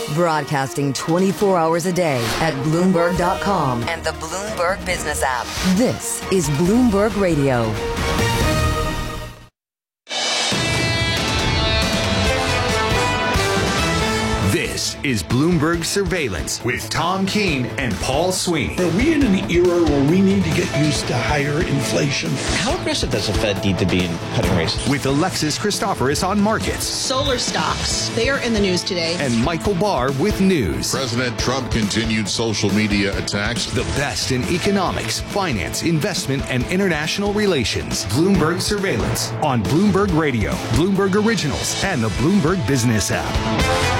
Broadcasting 24 hours a day at Bloomberg.com and the Bloomberg Business app. This is Bloomberg Radio. This is Bloomberg Surveillance with Tom Keene and Paul Sweeney. Are we in an era where we need to get used to higher inflation? How aggressive does the Fed need to be in cutting rates? With Alexis Christoforous on markets. Solar stocks, they are in the news today. And Michael Barr with news. President Trump continued social media attacks. The best in economics, finance, investment, and international relations. Bloomberg Surveillance on Bloomberg Radio, Bloomberg Originals, and the Bloomberg Business app.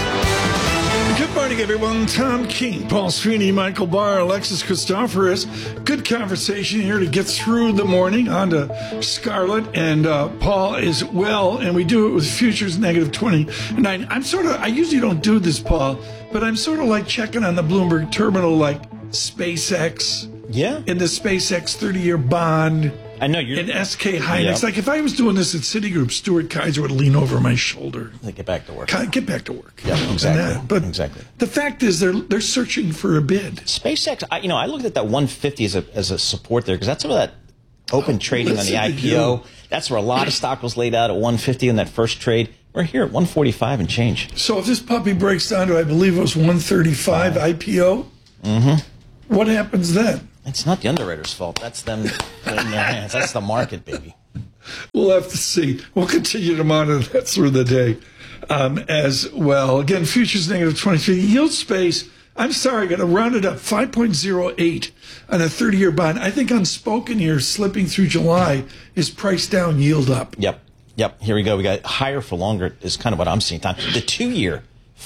Good morning, everyone. Tom Keene, Paul Sweeney, Michael Barr, Alexis Christoforous. Good conversation here to get through the morning. On to Scarlett, and Paul is well, and we do it with futures negative 29. I usually don't do this, Paul, but I'm sort of like checking on the Bloomberg terminal like SpaceX. Yeah. In the SpaceX 30-year bond. I know you're. And SK Hynix. Yep. Like if I was doing this at Citigroup, Stuart Kaiser would lean over my shoulder. Get back to work. Get back to work. Yeah, exactly. But exactly. The fact is they're searching for a bid. SpaceX, I looked at that 150 as a support there because that's some of that open trading on the IPO. That's where a lot of stock was laid out at 150 in that first trade. We're here at 145 and change. So if this puppy breaks down to, I believe it was 135 IPO, what happens then? It's not the underwriter's fault. That's them in their hands. That's the market, baby. We'll have to see. We'll continue to monitor that through the day as well. Again, futures negative 23. Yield space, I'm sorry, got to round it up, 5.08 on a 30-year bond. I think unspoken here, slipping through July, is price down, yield up. Yep. Here we go. We got higher for longer is kind of what I'm seeing. The 2-year,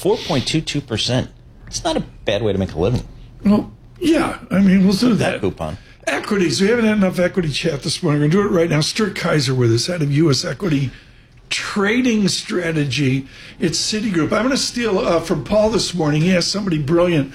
4.22%. It's not a bad way to make a living. Well, yeah, I mean, we'll do that. Coupon. Equities. We haven't had enough equity chat this morning. We're going to do it right now. Stuart Kaiser with us, head of U.S. equity trading strategy. It's Citigroup. I'm going to steal from Paul this morning. He has somebody brilliant.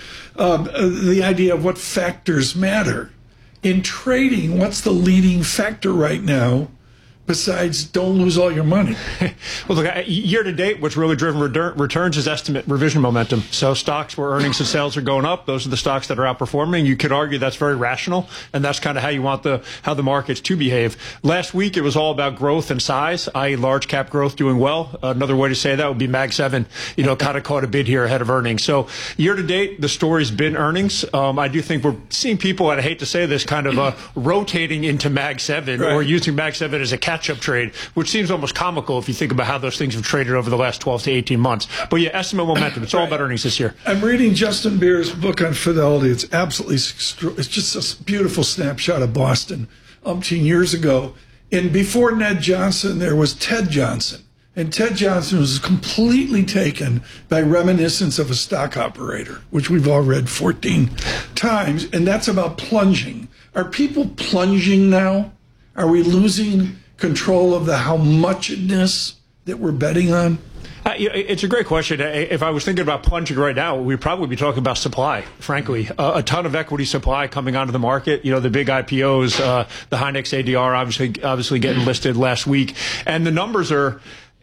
The idea of what factors matter. In trading, what's the leading factor right now besides don't lose all your money? Well, look, year to date, what's really driven returns is estimate revision momentum. So stocks where earnings and sales are going up, those are the stocks that are outperforming. You could argue that's very rational, and that's kind of how you want how the markets to behave. Last week, it was all about growth and size, i.e. large cap growth doing well. Another way to say that would be Mag 7, kind of caught a bid here ahead of earnings. So year to date, the story's been earnings. I do think we're seeing people, and I hate to say this, kind of rotating into Mag 7 or using Mag 7 as a catch-up trade, which seems almost comical if you think about how those things have traded over the last 12 to 18 months. But yeah, estimate momentum. It's all about earnings this year. I'm reading Justin Beer's book on Fidelity. It's it's just a beautiful snapshot of Boston umpteen years ago. And before Ned Johnson, there was Ted Johnson. And Ted Johnson was completely taken by reminiscence of a stock operator, which we've all read 14 times. And that's about plunging. Are people plunging now? Are we losing control of the how muchedness that we're betting on? It's a great question. If I was thinking about plunging right now, we'd probably be talking about supply, frankly. A ton of equity supply coming onto the market. The big IPOs, the Hynix ADR obviously getting listed last week. And the numbers are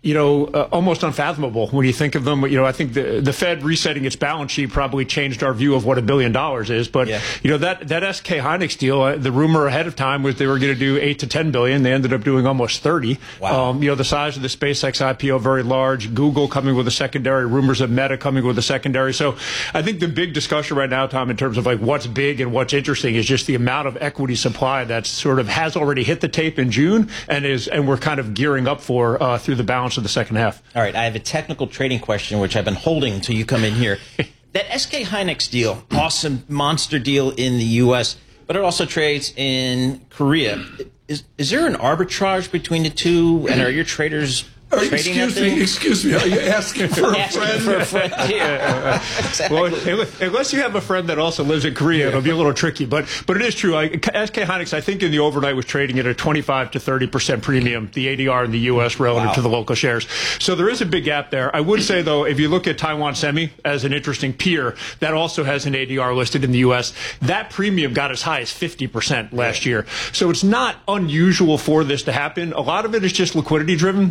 almost unfathomable when you think of them. I think the Fed resetting its balance sheet probably changed our view of what $1 billion is. But, that SK Hynix deal, the rumor ahead of time was they were going to do $8 to $10 billion. They ended up doing almost 30. Wow. The size of the SpaceX IPO, very large. Google coming with a secondary. Rumors of Meta coming with a secondary. So I think the big discussion right now, Tom, in terms of like what's big and what's interesting is just the amount of equity supply that sort of has already hit the tape in June and we're kind of gearing up for through the balance of the second half. All right, I have a technical trading question, which I've been holding until you come in here. That SK Hynix deal, awesome monster deal in the U.S., but it also trades in Korea. Is there an arbitrage between the two, and are your traders Excuse me. Are you asking for a friend? Exactly. Well, unless you have a friend that also lives in Korea, it'll be a little tricky. But it is true. SK Hynix, I think in the overnight was trading at a 25 to 30% premium, the ADR in the U.S. relative to the local shares. So there is a big gap there. I would say, though, if you look at Taiwan Semi as an interesting peer, that also has an ADR listed in the U.S., that premium got as high as 50% last year. So it's not unusual for this to happen. A lot of it is just liquidity driven. A lot of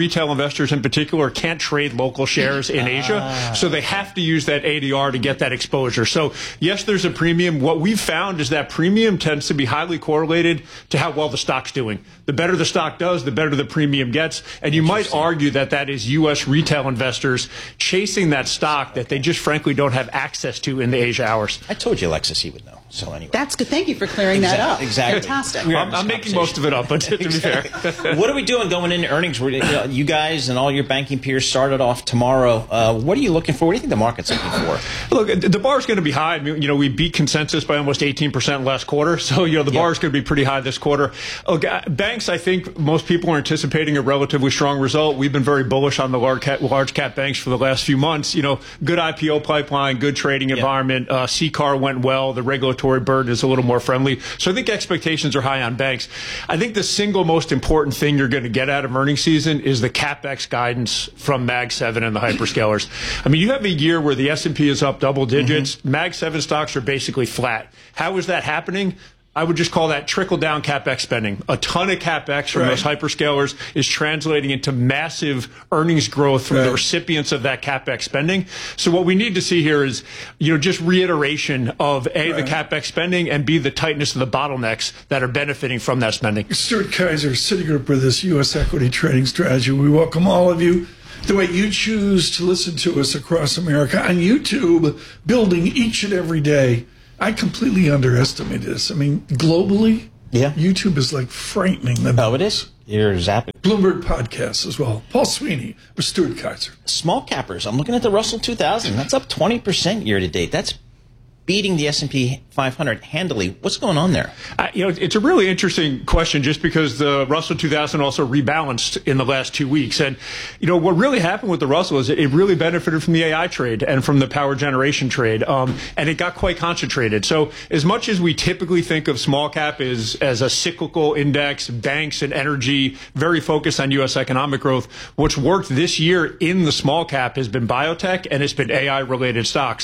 retail investors in particular can't trade local shares in Asia, so they have to use that ADR to get that exposure. So yes, there's a premium. What we've found is that premium tends to be highly correlated to how well the stock's doing. The better the stock does, the better the premium gets. And you might argue that that is U.S. retail investors chasing that stock that they just frankly don't have access to in the Asia hours. I told you Alexis he would know. So anyway. That's good. Thank you for clearing that up. Exactly. Fantastic. I'm making most of it up, but to be fair. What are we doing going into earnings? You guys and all your banking peers started off tomorrow. What are you looking for? What do you think the market's looking for? Look, the bar is going to be high. I mean, we beat consensus by almost 18% last quarter. So, the bar is going to be pretty high this quarter. Look, banks, I think most people are anticipating a relatively strong result. We've been very bullish on the large cap banks for the last few months. Good IPO pipeline, good trading environment. CCAR went well. The regulatory burden is a little more friendly. So I think expectations are high on banks. I think the single most important thing you're going to get out of earnings season is the CapEx guidance from Mag 7 and the hyperscalers. I mean, you have a year where the S&P is up double digits. Mag 7 stocks are basically flat. How is that happening? I would just call that trickle-down CapEx spending. A ton of CapEx from those hyperscalers is translating into massive earnings growth from the recipients of that CapEx spending. So what we need to see here is, just reiteration of A, the CapEx spending, and B, the tightness of the bottlenecks that are benefiting from that spending. Stuart Kaiser, Citigroup with this U.S. equity trading strategy. We welcome all of you. The way you choose to listen to us across America on YouTube, building each and every day. I completely underestimated this. I mean, globally, YouTube is like frightening them. Oh, it is? You're zapping. Bloomberg podcasts as well. Paul Sweeney with Stuart Kaiser. Small cappers. I'm looking at the Russell 2000. That's up 20% year to date. That's beating the S&P 500 handily. What's going on there? It's a really interesting question just because the Russell 2000 also rebalanced in the last 2 weeks. And, what really happened with the Russell is it really benefited from the AI trade and from the power generation trade. And it got quite concentrated. So as much as we typically think of small cap as a cyclical index, banks and energy, very focused on U.S. economic growth, what's worked this year in the small cap has been biotech and it's been AI-related stocks.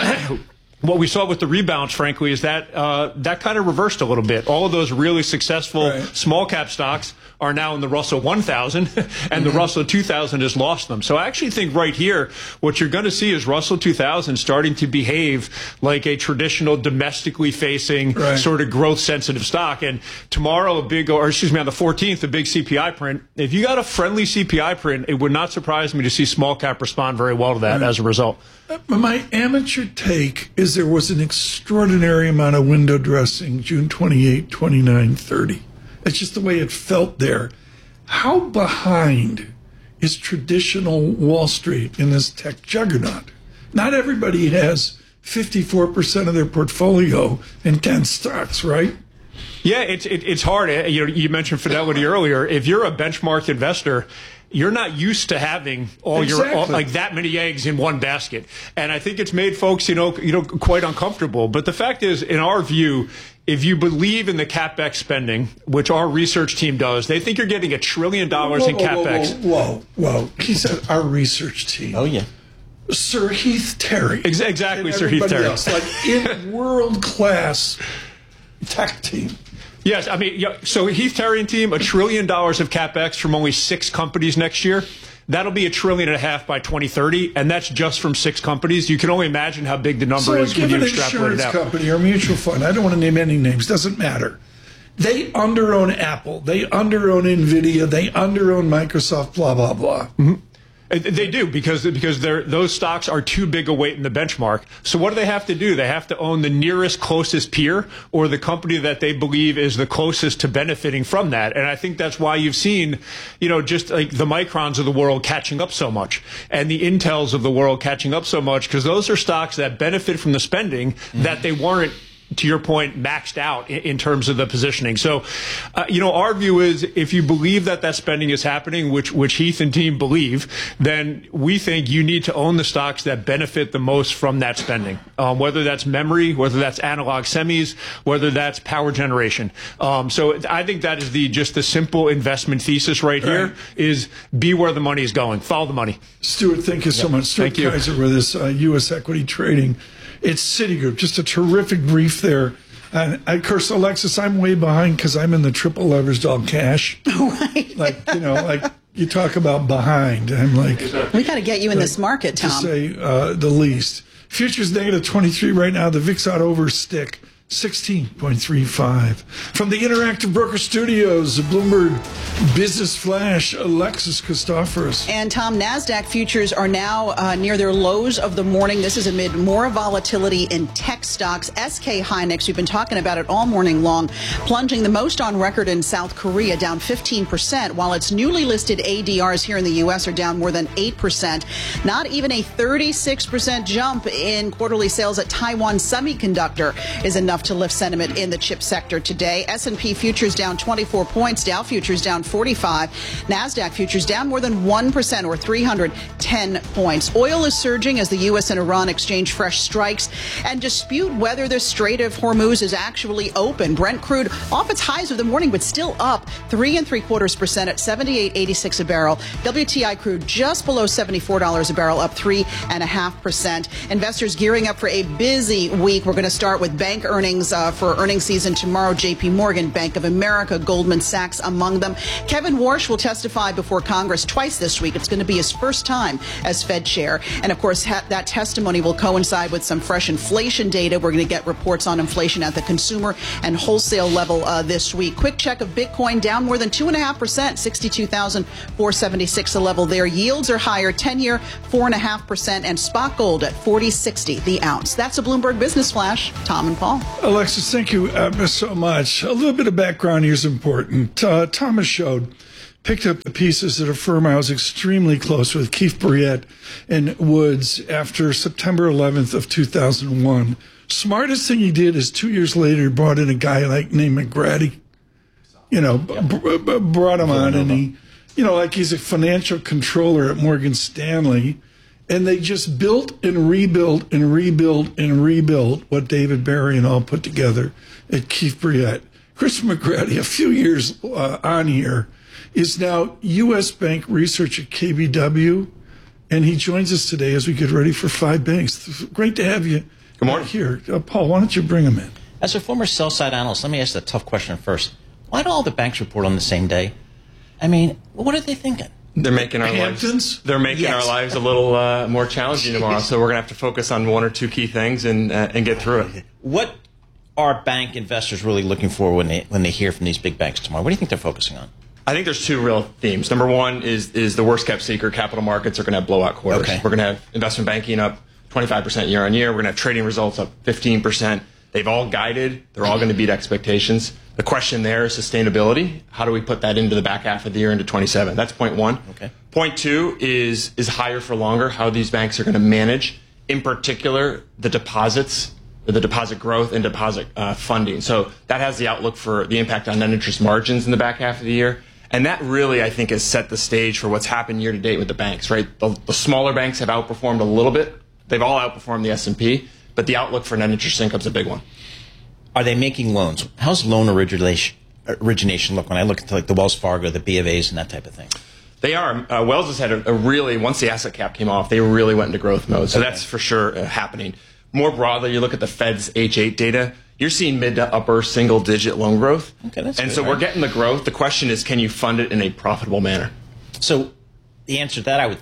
What we saw with the rebounds, frankly, is that that kind of reversed a little bit. All of those really successful small cap stocks are now in the Russell 1000, and the Russell 2000 has lost them. So I actually think right here, what you're going to see is Russell 2000 starting to behave like a traditional domestically facing sort of growth sensitive stock. And tomorrow, on the 14th, a big CPI print. If you got a friendly CPI print, it would not surprise me to see small cap respond very well to that as a result. My amateur take is there was an extraordinary amount of window dressing June 28, 29, 30. It's just the way it felt there. How behind is traditional Wall Street in this tech juggernaut? Not everybody has 54% of their portfolio in 10 stocks, right? Yeah, it's hard. You mentioned Fidelity earlier. If you're a benchmark investor, you're not used to having all that many eggs in one basket. And I think it's made folks, quite uncomfortable. But the fact is, in our view, if you believe in the CapEx spending, which our research team does, they think you're getting $1 trillion in CapEx. Whoa. He said our research team. Oh, yeah. Sir Heath Terry. Exactly, Sir Heath Terry. Else, like in world-class tech team. Yes, I mean, so Heath Terry and team, $1 trillion of CapEx from only 6 companies next year. That'll be $1.5 trillion by 2030, and that's just from 6 companies. You can only imagine how big the number is when you extrapolate it out. So an insurance company or mutual fund, I don't want to name any names, doesn't matter. They underown Apple, they underown NVIDIA, they underown Microsoft, blah, blah, blah. Mm-hmm. They do because those stocks are too big a weight in the benchmark. So what do they have to do? They have to own the nearest closest peer or the company that they believe is the closest to benefiting from that. And I think that's why you've seen, just like the Microns of the world catching up so much and the Intels of the world catching up so much because those are stocks that benefit from the spending that they weren't, to your point, maxed out in terms of the positioning. So, our view is if you believe that spending is happening, which Heath and team believe, then we think you need to own the stocks that benefit the most from that spending, whether that's memory, whether that's analog semis, whether that's power generation. So I think that is just the simple investment thesis right here is be where the money is going. Follow the money. Stuart, thank you so much. Stuart Kaiser with this U.S. equity trading. It's Citigroup. Just a terrific brief there. And of course, Alexis, I'm way behind because I'm in the triple leveraged all cash. Right. Like You talk about behind. I'm like, we got to get you in this market, Tom. To say the least. Futures negative 23 right now. The VIX ought over stick 16.35. From the Interactive Broker Studios, the Bloomberg Business Flash, Alexis Christoforous. And Tom, NASDAQ futures are now near their lows of the morning. This is amid more volatility in tech stocks. SK Hynix, we've been talking about it all morning long, plunging the most on record in South Korea, down 15%, while its newly listed ADRs here in the U.S. are down more than 8%. Not even a 36% jump in quarterly sales at Taiwan Semiconductor is enough to lift sentiment in the chip sector today. S&P futures down 24 points, Dow futures down 45, NASDAQ futures down more than 1% or 310 points. Oil is surging as the U.S. and Iran exchange fresh strikes and dispute whether the Strait of Hormuz is actually open. Brent crude off its highs of the morning, but still up 3.75% at $78.86 a barrel. WTI crude just below $74 a barrel, up 3.5%. Investors gearing up for a busy week. We're going to start with bank earnings for earnings season tomorrow. J.P. Morgan, Bank of America, Goldman Sachs among them. Kevin Warsh will testify before Congress twice this week. It's going to be his first time as Fed chair. And, of course, that testimony will coincide with some fresh inflation data. We're going to get reports on inflation at the consumer and wholesale level this week. Quick check of Bitcoin down more than 2.5%, 62,476 a level there. Yields are higher, 10-year 4.5%, and spot gold at $40.60 the ounce. That's a Bloomberg Business Flash. Tom and Paul. Alexis, thank you so much. A little bit of background here is important. Thomas Shode picked up the pieces at a firm I was extremely close with, Keefe Bruyette and Woods, after September 11th of 2001. Smartest thing he did is 2 years later brought in a guy named McGrady. Brought him on, and he, he's a financial controller at Morgan Stanley. And they just built and rebuilt and rebuilt and rebuilt what David Barry and all put together at Keefe Bruyette. Chris McGrady, a few years on here, is now U.S. Bank Research at KBW, and he joins us today as we get ready for 5 banks. Great to have you. Good morning. Here. Paul, why don't you bring him in? As a former sell-side analyst, let me ask the tough question first. Why do all the banks report on the same day? I mean, what are they thinking? They're making our lives. They're making our lives a little more challenging tomorrow. So we're going to have to focus on one or two key things and get through it. What are bank investors really looking for when they hear from these big banks tomorrow? What do you think they're focusing on? I think there's two real themes. Number one is the worst kept secret. Capital markets are going to have blowout quarters. Okay. We're going to have investment banking up 25% year on year. We're going to have trading results up 15%. They've all guided. They're all going to beat expectations. The question there is sustainability. How do we put that into the back half of the year into 27? That's point one. Okay. Point two is higher for longer, how these banks are going to manage, in particular, the deposits, the deposit growth and deposit funding. So that has the outlook for the impact on net interest margins in the back half of the year. And that really, I think, has set the stage for what's happened year to date with the banks, right? The smaller banks have outperformed a little bit. They've all outperformed the S&P, but the outlook for net interest income is a big one. Are they making loans? How's loan origination look when I look at like the Wells Fargo, the B of A's, and that type of thing? They are. Wells has had a really, once the asset cap came off, they really went into growth mode. So that's for sure happening. More broadly, you look at the Fed's H8 data, you're seeing mid to upper single digit loan growth. Okay, that's and good, so right? We're getting the growth. The question is, can you fund it in a profitable manner? So the answer to that,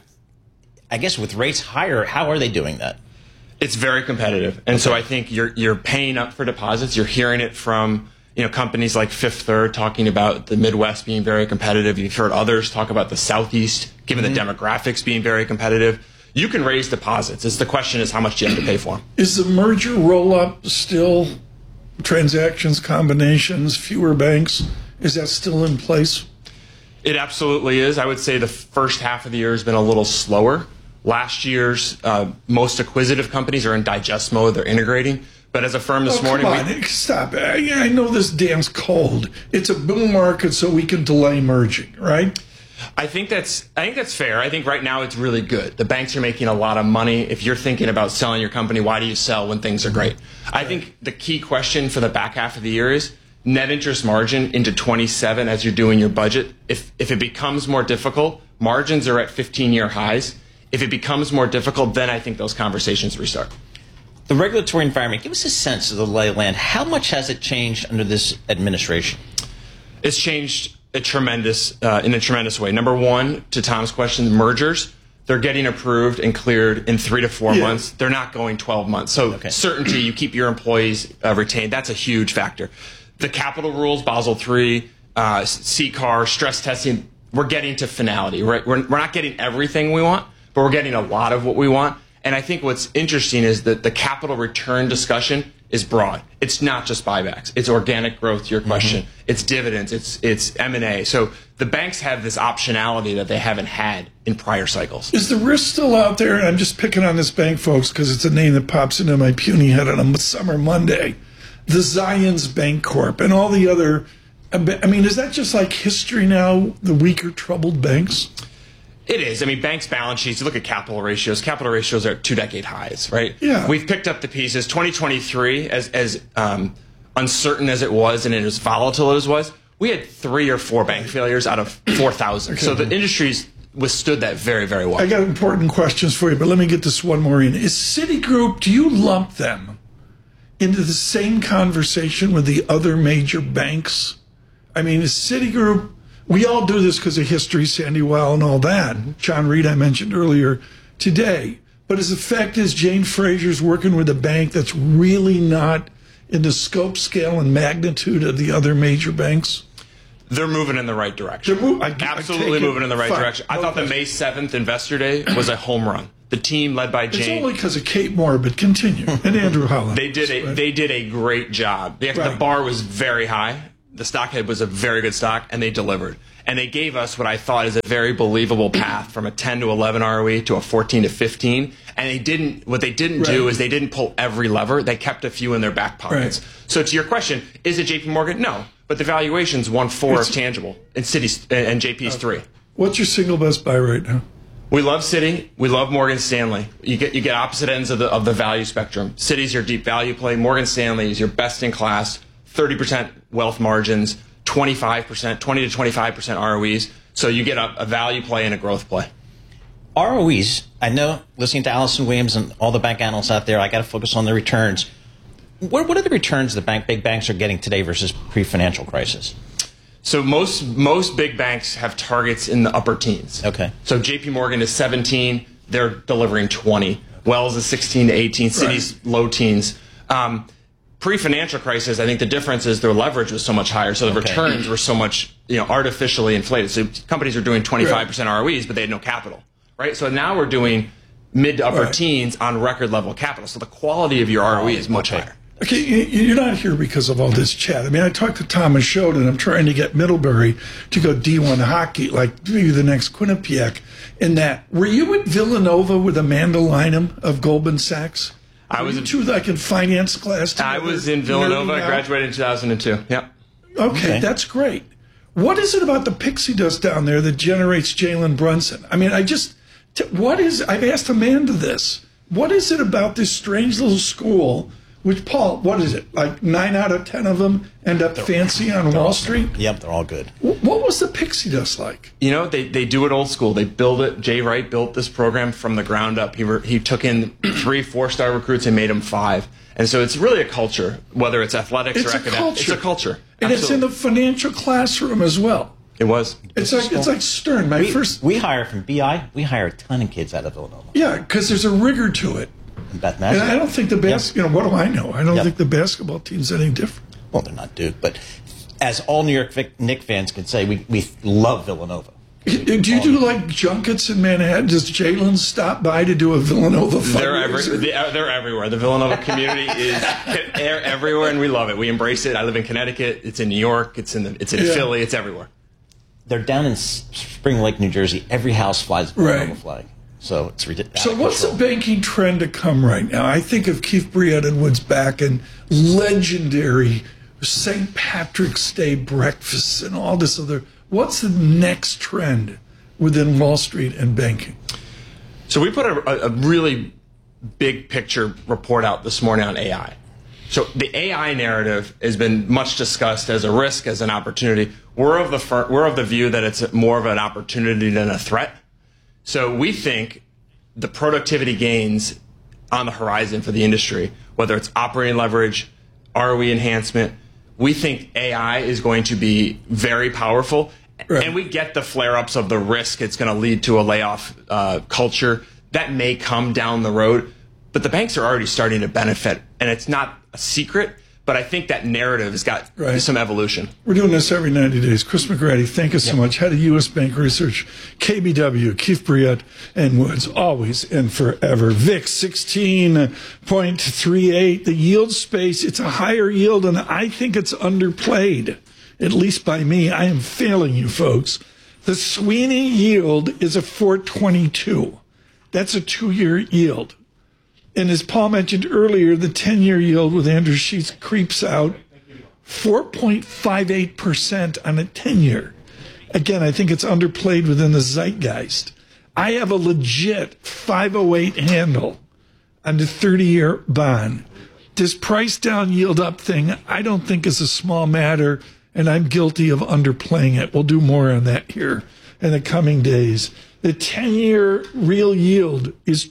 I guess with rates higher, how are they doing that? It's very competitive. And so I think you're paying up for deposits. You're hearing it from companies like Fifth Third talking about the Midwest being very competitive. You've heard others talk about the Southeast, given the demographics being very competitive. You can raise deposits. The question is, how much do you have to pay for them? Is the merger roll-up still transactions, combinations, fewer banks? Is that still in place? It absolutely is. I would say the first half of the year has been a little slower. Last year's most acquisitive companies are in digest mode. They're integrating. But as a firm this morning... Come on, stop. I know this dam's cold. It's a boom market, so we can delay merging, right? I think that's fair. I think right now it's really good. The banks are making a lot of money. If you're thinking about selling your company, why do you sell when things are great? I think the key question for the back half of the year is net interest margin into 27 as you're doing your budget. If it becomes more difficult, margins are at 15-year highs. If it becomes more difficult, then I think those conversations restart. The regulatory environment, give us a sense of the lay of land. How much has it changed under this administration? It's changed in a tremendous way. Number one, to Tom's question, mergers. They're getting approved and cleared in 3 to 4 months. They're not going 12 months. So certainty, you keep your employees retained. That's a huge factor. The capital rules, Basel III, CCAR, stress testing, we're getting to finality, right? We're not getting everything we want, but we're getting a lot of what we want. And I think what's interesting is that the capital return discussion is broad. It's not just buybacks. It's organic growth, to your question. It's dividends. It's M&A. So the banks have this optionality that they haven't had in prior cycles. Is the risk still out there? And I'm just picking on this bank, folks, because it's a name that pops into my puny head on a summer Monday. The Zions Bank Corp and all the other. I mean, is that just like history now, the weaker, troubled banks? It is. I mean, banks' balance sheets, you look at capital ratios. Capital ratios are at 2-decade highs, right? Yeah. We've picked up the pieces. 2023, as uncertain as it was and as volatile as it was, we had 3 or 4 bank failures out of 4,000. So the industry's withstood that very, very well. I got important questions for you, but let me get this one more in. Is Citigroup, do you lump them into the same conversation with the other major banks? I mean, is Citigroup... We all do this because of history, Sandy Weill and all that. John Reed, I mentioned earlier today. But as the fact is, Jane Frazier's working with a bank that's really not in the scope, scale, and magnitude of the other major banks. They're moving in the right direction. Absolutely moving in the right direction. I thought the May 7th Investor Day was a home run. The team led by Jane. It's only because of Kate Moore, but continue. And Andrew Holland. They did a great job. The bar was very high. The stock head was a very good stock, and they delivered. And they gave us what I thought is a very believable path from a 10 to 11 ROE to a 14 to 15. And what they didn't do is they didn't pull every lever. They kept a few in their back pockets. So to your question, is it JP Morgan? No. But the valuation's 1.4 of tangible, and Citi's and JP's 3. What's your single best buy right now? We love Citi. We love Morgan Stanley. You get opposite ends of the value spectrum. Citi's your deep value play. Morgan Stanley is your best in class. 30% wealth margins, 25%, 20 to 25% ROEs. So you get a value play and a growth play. ROEs, I know, listening to Allison Williams and all the bank analysts out there, I got to focus on the returns. What are the returns the big banks are getting today versus pre-financial crisis? So most big banks have targets in the upper teens. Okay. So JP Morgan is 17. They're delivering 20. Wells is 16 to 18. Citi's low teens. Pre-financial crisis, I think the difference is their leverage was so much higher, so the returns were so much artificially inflated. So companies are doing 25% ROEs, but they had no capital, right? So now we're doing mid to upper teens on record level capital. So the quality of your ROE is much higher. Okay, you're not here because of all this chat. I mean, I talked to Thomas Schoden. I'm trying to get Middlebury to go D1 hockey, like maybe the next Quinnipiac. In that, were you at Villanova with Amanda Lynham of Goldman Sachs? I was in finance class together? I was in Villanova. I graduated in 2002. Yep. Okay, that's great. What is it about the pixie dust down there that generates Jalen Brunson? I mean, I've asked Amanda this. What is it about this strange little school, which, Paul, what is it? Like 9 out of 10 of them end up fancy on Wall Street? Yep, they're all good. What was the pixie dust like? They do it old school. They build it. Jay Wright built this program from the ground up. He took in 3 4-star recruits and made them 5. And so it's really a culture, whether it's athletics or academics. It's a culture. And it's in the financial classroom as well. It was. It's like Stern. We hire from BI. We hire a ton of kids out of Villanova. Yeah, because there's a rigor to it. And I don't think what do I know? I don't think the basketball team's any different. Well, they're not Duke, but as all New York Knicks fans can say, we love Villanova. Do you do like junkets in Manhattan? Does Jalen stop by to do a Villanova fundraiser? They're everywhere. The Villanova community is everywhere, and we love it. We embrace it. I live in Connecticut. It's in New York. It's in Philly. It's everywhere. They're down in Spring Lake, New Jersey. Every house flies the Villanova flag. So it's ridiculous. So what's the banking trend to come right now? I think of Keith Briette and Woods back and legendary St. Patrick's Day breakfasts and all this other. What's the next trend within Wall Street and banking? So we put a really big picture report out this morning on AI. So the AI narrative has been much discussed as a risk, as an opportunity. We're of the view that it's more of an opportunity than a threat. So we think the productivity gains on the horizon for the industry, whether it's operating leverage, ROE enhancement, we think AI is going to be very powerful, Right. And we get the flare-ups of the risk it's going to lead to a layoff culture. That may come down the road, but the banks are already starting to benefit, and it's not a secret. But I think that narrative has got some evolution. We're doing this every 90 days. Chris McGrady, thank you so much. Head of U.S. Bank Research, KBW, Keefe Bruyette and Woods, always and forever. VIX 16.38. The yield space, it's a higher yield, and I think it's underplayed, at least by me. I am failing you, folks. The Sweeney yield is a 422. That's a 2-year yield. And as Paul mentioned earlier, the 10-year yield with Andrew Sheets creeps out 4.58% on a 10-year. Again, I think it's underplayed within the zeitgeist. I have a legit 508 handle on the 30-year bond. This price down, yield up thing, I don't think is a small matter, and I'm guilty of underplaying it. We'll do more on that here in the coming days. The 10-year real yield is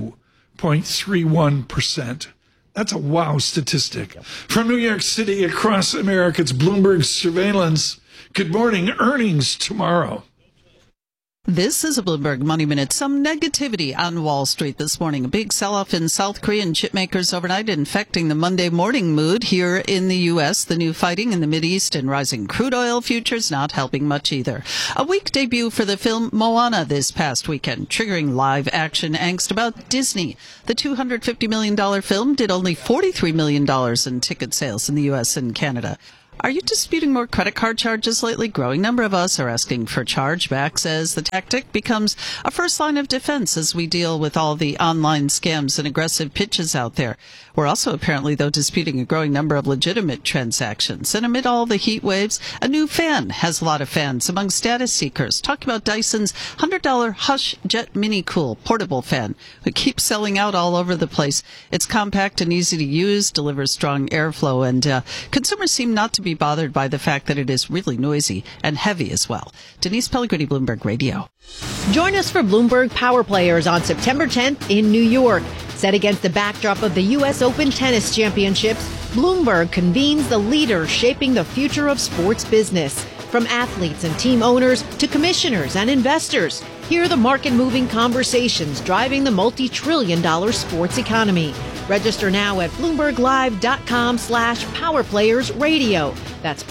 2.31%. That's a wow statistic. From New York City across America, it's Bloomberg Surveillance. Good morning. Earnings tomorrow. This is a Bloomberg Money Minute. Some negativity on Wall Street this morning. A big sell-off in South Korean chip makers overnight, infecting the Monday morning mood here in the U.S. The new fighting in the Mideast and rising crude oil futures not helping much either. A week debut for the film Moana this past weekend, triggering live-action angst about Disney. The $250 million film did only $43 million in ticket sales in the U.S. and Canada. Are you disputing more credit card charges lately? Growing number of us are asking for chargebacks as the tactic becomes a first line of defense as we deal with all the online scams and aggressive pitches out there. We're also apparently, though, disputing a growing number of legitimate transactions. And amid all the heat waves, a new fan has a lot of fans among status seekers. Talking about Dyson's $100 Hush Jet Mini Cool portable fan, who keeps selling out all over the place. It's compact and easy to use, delivers strong airflow, and consumers seem not to be bothered by the fact that it is really noisy and heavy as well. Denise Pellegrini, Bloomberg Radio. Join us for Bloomberg Power Players on September 10th in New York. Set against the backdrop of the U.S. Open Tennis Championships, Bloomberg convenes the leaders shaping the future of sports business. From athletes and team owners to commissioners and investors, hear the market-moving conversations driving the multi-trillion-dollar sports economy. Register now at BloombergLive.com/PowerPlayersRadio. That's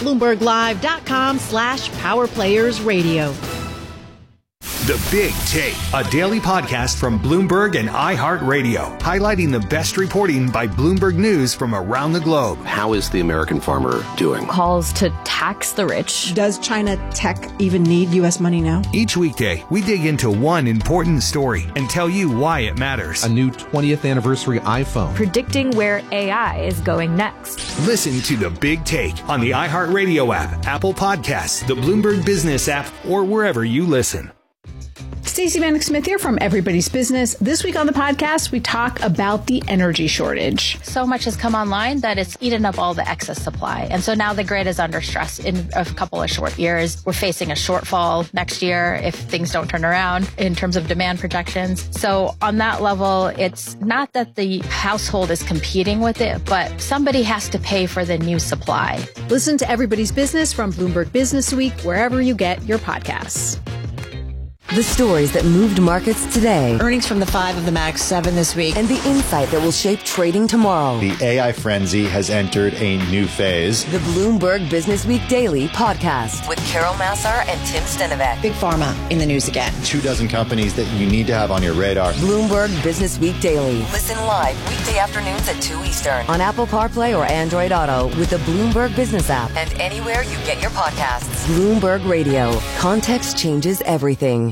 BloombergLive.com/PowerPlayersRadio. The Big Take, a daily podcast from Bloomberg and iHeartRadio, highlighting the best reporting by Bloomberg News from around the globe. How is the American farmer doing? Calls to tax the rich. Does China tech even need U.S. money now? Each weekday, we dig into one important story and tell you why it matters. A new 20th anniversary iPhone. Predicting where AI is going next. Listen to The Big Take on the iHeartRadio app, Apple Podcasts, the Bloomberg Business app, or wherever you listen. Stacey Vanek Smith here from Everybody's Business. This week on the podcast, we talk about the energy shortage. So much has come online that it's eaten up all the excess supply. And so now the grid is under stress in a couple of short years. We're facing a shortfall next year if things don't turn around in terms of demand projections. So on that level, it's not that the household is competing with it, but somebody has to pay for the new supply. Listen to Everybody's Business from Bloomberg Business Week, wherever you get your podcasts. The stories that moved markets today. Earnings from the 5 of the Max 7 this week. And the insight that will shape trading tomorrow. The AI frenzy has entered a new phase. The Bloomberg Business Week Daily podcast with Carol Massar and Tim Stenovec. Big Pharma in the news again. 24 companies that you need to have on your radar. Bloomberg Business Week Daily. Listen live weekday afternoons at 2 Eastern on Apple CarPlay or Android Auto with the Bloomberg Business app and anywhere you get your podcasts. Bloomberg Radio. Context changes everything.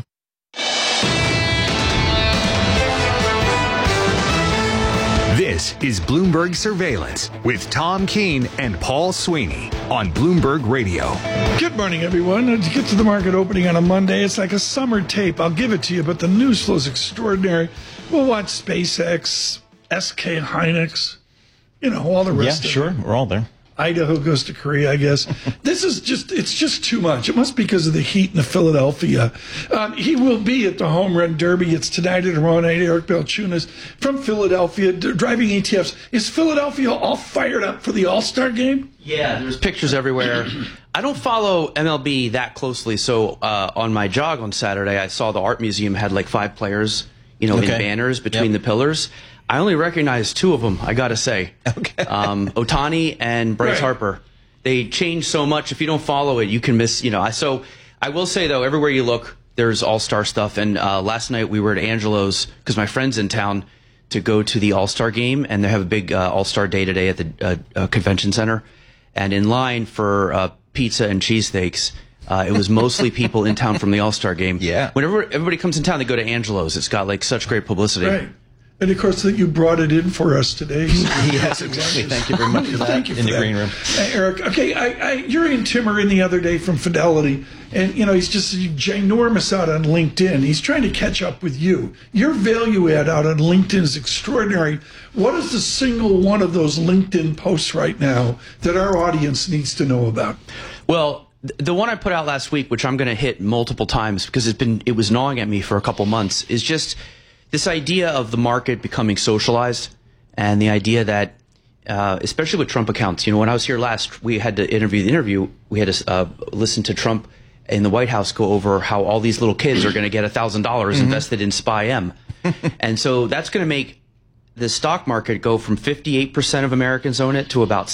This is Bloomberg Surveillance with Tom Keene and Paul Sweeney on Bloomberg Radio. Good morning, everyone. To get to the market opening on a Monday, it's like a summer tape. I'll give it to you, but the news flow is extraordinary. We'll watch SpaceX, SK Hynix, all the rest of it. Yeah, sure. We're all there. Idaho goes to Korea, I guess. It's just too much. It must be because of the heat in the Philadelphia. He will be at the Home Run Derby. It's tonight and tomorrow night. Eric Balchunas from Philadelphia driving ETFs. Is Philadelphia all fired up for the All-Star game? Yeah, there's pictures everywhere. I don't follow MLB that closely, so on my jog on Saturday, I saw the art museum had like 5 players, in banners between the pillars. I only recognize 2 of them, I got to say. Okay. Ohtani and Bryce Harper. They change so much. If you don't follow it, you can miss, So I will say, though, everywhere you look, there's all-star stuff. And last night we were at Angelo's because my friend's in town to go to the all-star game. And they have a big all-star day today at the convention center. And in line for pizza and cheesesteaks, it was mostly people in town from the all-star game. Yeah. Whenever everybody comes in town, they go to Angelo's. It's got like such great publicity. Right. And, of course, that you brought it in for us today. Yes, exactly. Thank you very much for that. Thank you for in the green room. Eric, okay, Yuri and Tim are in the other day from Fidelity, and, he's just ginormous out on LinkedIn. He's trying to catch up with you. Your value add out on LinkedIn is extraordinary. What is the single one of those LinkedIn posts right now that our audience needs to know about? Well, the one I put out last week, which I'm going to hit multiple times because it was gnawing at me for a couple months, is just this idea of the market becoming socialized, and the idea that, especially with Trump accounts, when I was here last, we had to interview. We had to listen to Trump in the White House go over how all these little kids are going to get $1,000 invested in SPY-M. And so that's going to make the stock market go from 58% of Americans own it to about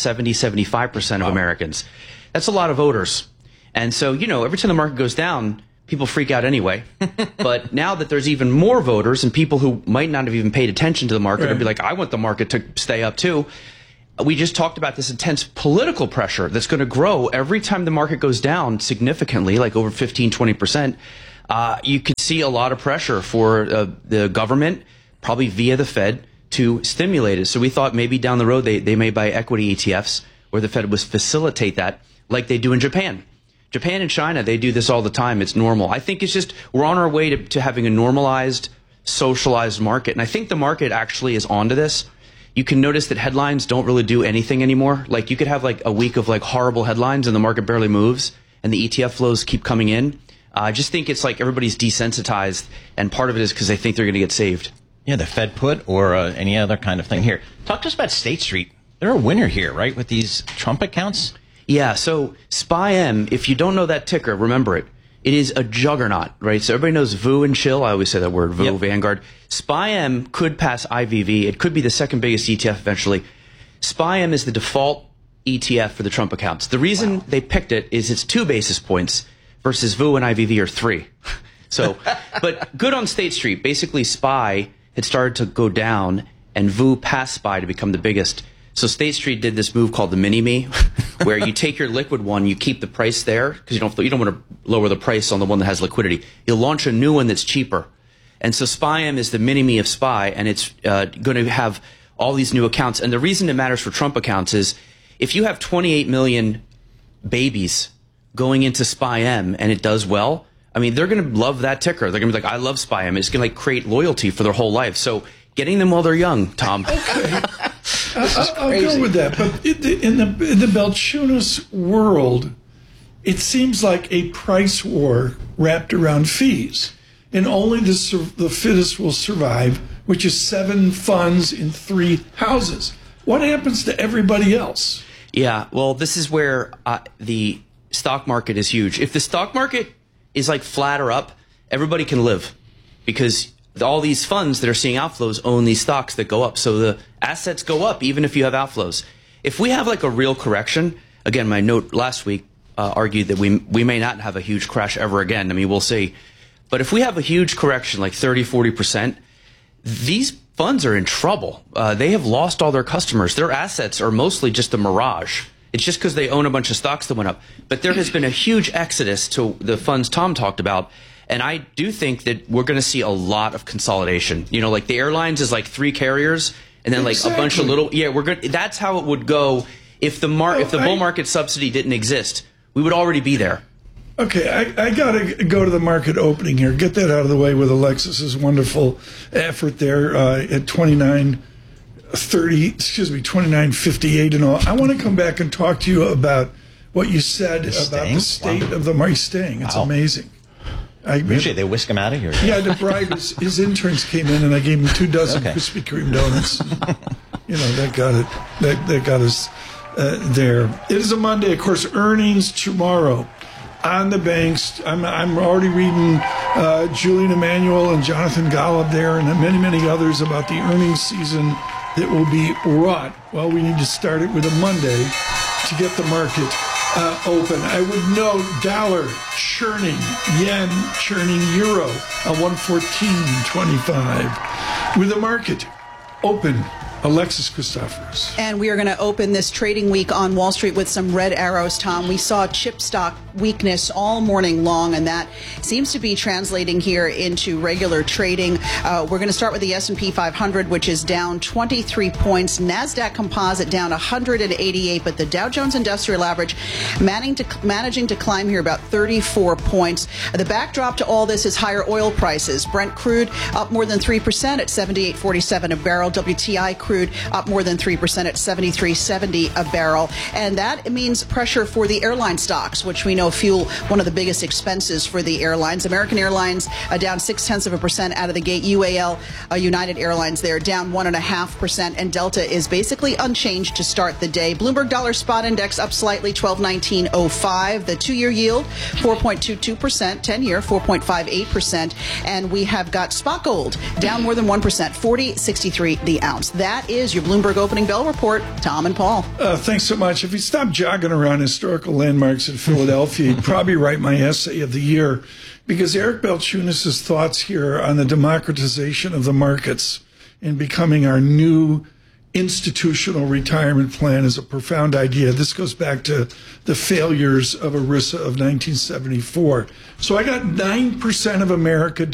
75% of Americans. That's a lot of voters. And so, every time the market goes down, people freak out anyway. But now that there's even more voters and people who might not have even paid attention to the market will be like, I want the market to stay up too. We just talked about this intense political pressure that's going to grow every time the market goes down significantly, like over 15, 20%. You could see a lot of pressure for the government, probably via the Fed, to stimulate it. So we thought maybe down the road they may buy equity ETFs where the Fed would facilitate that like they do in Japan. Japan and China, they do this all the time. It's normal. I think it's just we're on our way to having a normalized, socialized market. And I think the market actually is onto this. You can notice that headlines don't really do anything anymore. Like you could have like a week of like horrible headlines and the market barely moves and the ETF flows keep coming in. I just think it's like everybody's desensitized, and part of it is because they think they're going to get saved. Yeah, the Fed put or any other kind of thing. Here, talk to us about State Street. They're a winner here, right, with these Trump accounts? Yeah, so SPY-M, if you don't know that ticker, remember it. It is a juggernaut, right? So everybody knows VU and Chill. I always say that word, VU, Vanguard. SPY-M could pass IVV. It could be the second biggest ETF eventually. SPY-M is the default ETF for the Trump accounts. The reason they picked it is it's 2 basis points versus VU and IVV are 3. So, but good on State Street. Basically, SPY had started to go down, and VU passed SPY to become the biggest. So State Street did this move called the Mini-Me, where you take your liquid one, you keep the price there, because you don't want to lower the price on the one that has liquidity. You'll launch a new one that's cheaper. And so SPY-M is the Mini-Me of SPY, and it's going to have all these new accounts. And the reason it matters for Trump accounts is if you have 28 million babies going into SPY-M and it does well, I mean, they're going to love that ticker. They're going to be like, I love SPY-M. It's going to create loyalty for their whole life. So getting them while they're young, Tom. Okay. I'll go with that. But in the Balchunas world, it seems like a price war wrapped around fees. And only the fittest will survive, which is 7 funds in 3 houses. What happens to everybody else? Yeah, well, this is where the stock market is huge. If the stock market is like flat or up, everybody can live because all these funds that are seeing outflows own these stocks that go up. So the assets go up even if you have outflows. If we have like a real correction, again, my note last week argued that we may not have a huge crash ever again. I mean, we'll see. But if we have a huge correction, like 30, 40%, these funds are in trouble. They have lost all their customers. Their assets are mostly just a mirage. It's just because they own a bunch of stocks that went up. But there has been a huge exodus to the funds Tom talked about. And I do think that we're going to see a lot of consolidation. You know, like the airlines is like 3 carriers and then like a bunch of little. Yeah, that's how it would go if the bull market subsidy didn't exist. We would already be there. Okay, I got to go to the market opening here. Get that out of the way with Alexis's wonderful effort there at 29 29.58 and all. I want to come back and talk to you about what you said about the state of the market. Staying. It's amazing. Usually they whisk him out of here. Yeah, to bribe his interns came in and I gave him 2 dozen Krispy Kreme donuts. That got it. That got us there. It is a Monday, of course. Earnings tomorrow on the banks. I'm already reading Julian Emanuel and Jonathan Golub there, and many others about the earnings season that will be wrought. Well, we need to start it with a Monday to get the market open. I would note dollar churning, yen churning, euro at 114.25. With the market open, Alexis Christoforous. And we are going to open this trading week on Wall Street with some red arrows, Tom. We saw chip stock weakness all morning long, and that seems to be translating here into regular trading. We're going to start with the S&P 500, which is down 23 points. NASDAQ Composite down 188, but the Dow Jones Industrial Average managing to climb here about 34 points. The backdrop to all this is higher oil prices. Brent crude up more than 3% at $78.47 a barrel. WTI crude up more than 3% at $73.70 a barrel. And that means pressure for the airline stocks, which we know fuel one of the biggest expenses for the airlines. American Airlines down 0.6% out of the gate. UAL, United Airlines there, down 1.5%. And Delta is basically unchanged to start the day. Bloomberg Dollar Spot Index up slightly, 1219.05. The 2-year yield, 4.22%. 10-year, 4.58%. And we have got spot gold down more than 1%, 40.63 the ounce. That is your Bloomberg Opening Bell Report. Tom and Paul. Thanks so much. If you stop jogging around historical landmarks in Philadelphia, you'd probably write my essay of the year, because Eric Balchunas' thoughts here on the democratization of the markets and becoming our new institutional retirement plan is a profound idea. This goes back to the failures of ERISA of 1974. So I got 9% of America